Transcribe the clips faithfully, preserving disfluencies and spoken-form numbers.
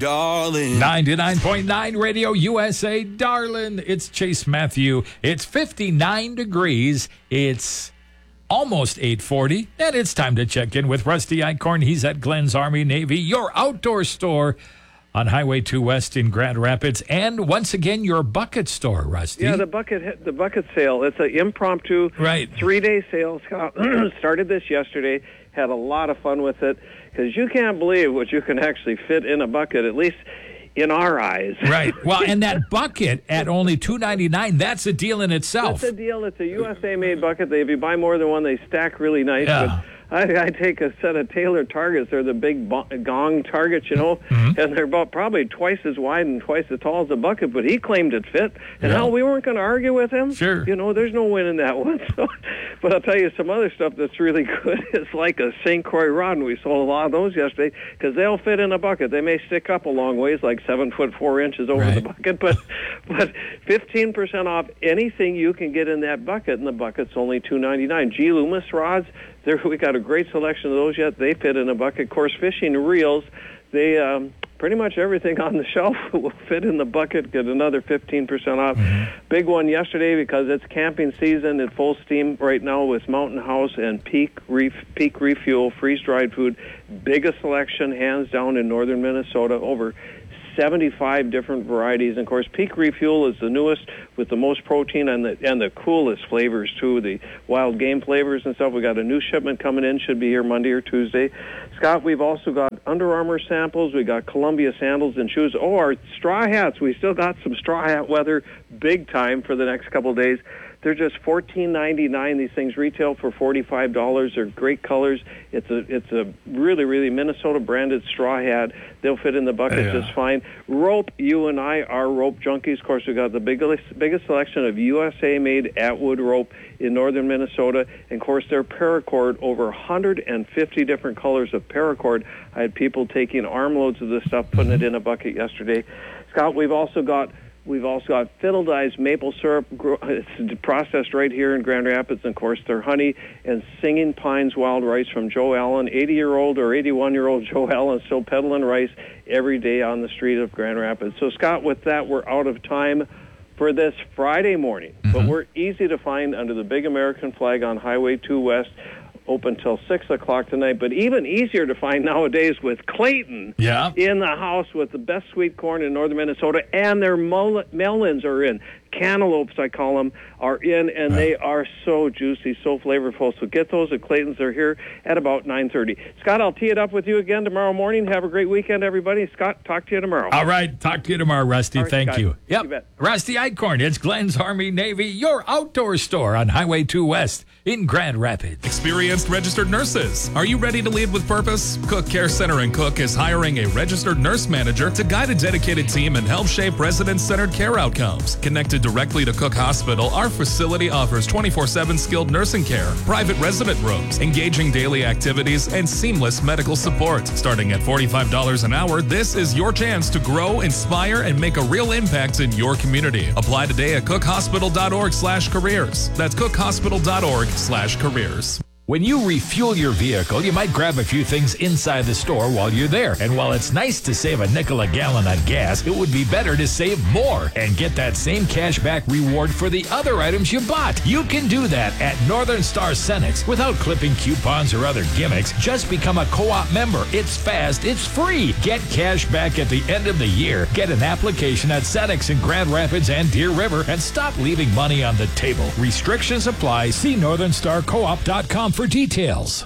darling. ninety-nine point nine Radio U S A, darling. It's Chase Matthew. It's fifty-nine degrees. It's almost eight forty, and it's time to check in with Rusty Eichhorn. He's at Glenn's Army Navy, your outdoor store on Highway two West in Grand Rapids, and once again, your bucket store, Rusty. Yeah, the bucket the bucket sale. It's an impromptu right. three-day sale. Started this yesterday. Had a lot of fun with it, because you can't believe what you can actually fit in a bucket, at least in our eyes. Right. Well, and that bucket at only two ninety-nine, that's a deal in itself. That's a deal. It's a U S A-made bucket. They, if you buy more than one, they stack really nice. Yeah. But I, I take a set of Taylor targets. They're the big bo- gong targets, you know, mm-hmm. and they're about probably twice as wide and twice as tall as a bucket, but he claimed it fit. And yeah. hell, we weren't going to argue with him. Sure. You know, there's no win in that one. So, but I'll tell you some other stuff that's really good. It's like a Saint Croix rod, and we sold a lot of those yesterday, because they'll fit in a bucket. They may stick up a long ways, like seven foot four inches over right. the bucket, but but fifteen percent off anything you can get in that bucket, and the bucket's only two ninety-nine. G. Loomis rods, there we got a great selection of those yet. They fit in a bucket. Of course, fishing reels, they um, pretty much everything on the shelf will fit in the bucket. Get another fifteen percent off. Mm-hmm. Big one yesterday, because it's camping season at full steam right now with Mountain House and Peak Reef, Peak Refuel freeze-dried food. Biggest selection, hands down, in northern Minnesota. Over seventy-five different varieties. And of course, Peak Refuel is the newest with the most protein and the and the coolest flavors too, the wild game flavors and stuff. We got a new shipment coming in, should be here Monday or Tuesday. Scott, we've also got Under Armour samples. We got Columbia sandals and shoes. Oh, our straw hats. We still got some straw hat weather big time for the next couple of days. They're just fourteen ninety-nine. These things retail for forty-five dollars. They're great colors. It's a it's a really, really Minnesota branded straw hat. They'll fit in the bucket yeah. just fine. Rope, you and I are rope junkies. Of course, we've got the biggest, biggest selection of U S A-made Atwood rope in northern Minnesota. And, of course, their paracord, over one hundred fifty different colors of paracord. I had people taking armloads of this stuff, putting it in a bucket yesterday. Scott, we've also got We've also got fiddle-dized maple syrup. It's processed right here in Grand Rapids. And, of course, their honey and Singing Pines wild rice from Joe Allen. eighty-year-old or eighty-one-year-old Joe Allen still peddling rice every day on the street of Grand Rapids. So, Scott, with that, we're out of time for this Friday morning. Mm-hmm. But we're easy to find under the big American flag on Highway two West. Open till six o'clock tonight, but even easier to find nowadays with Clayton yeah. in the house with the best sweet corn in northern Minnesota, and their mul- melons are in. Cantaloupes, I call them, are in, and right. they are so juicy, so flavorful. So get those at Clayton's. They're here at about nine thirty. Scott, I'll tee it up with you again tomorrow morning. Have a great weekend, everybody. Scott, talk to you tomorrow. All right. Talk to you tomorrow, Rusty. Right, Thank Scott. you. Yep. You bet. Rusty Eichhorn. It's Glenn's Army Navy, your outdoor store on Highway two West in Grand Rapids. Experienced registered nurses. Are you ready to lead with purpose? Cook Care Center in Cook is hiring a registered nurse manager to guide a dedicated team and help shape resident-centered care outcomes. Connected directly to Cook Hospital, our facility offers twenty-four seven skilled nursing care, private resident rooms, engaging daily activities, and seamless medical support. Starting at forty-five dollars an hour, this is your chance to grow, inspire, and make a real impact in your community. Apply today at cook hospital dot org slash careers. That's cook hospital dot org slash careers. When you refuel your vehicle, you might grab a few things inside the store while you're there. And while it's nice to save a nickel a gallon on gas, it would be better to save more and get that same cashback reward for the other items you bought. You can do that at Northern Star Cenex without clipping coupons or other gimmicks. Just become a co-op member. It's fast. It's free. Get cash back at the end of the year. Get an application at Cenex in Grand Rapids and Deer River and stop leaving money on the table. Restrictions apply. See northern star co op dot com for details.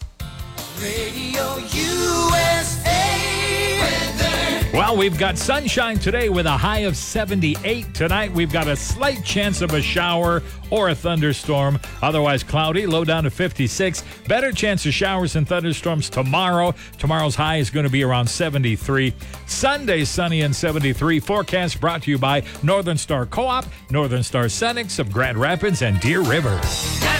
Radio U S A weather. Well, we've got sunshine today with a high of seventy-eight. Tonight, we've got a slight chance of a shower or a thunderstorm. Otherwise cloudy, low down to fifty-six. Better chance of showers and thunderstorms tomorrow. Tomorrow's high is going to be around seventy-three. Sunday, sunny and seventy-three. Forecast brought to you by Northern Star Co-op, Northern Star Cenex of Grand Rapids and Deer River.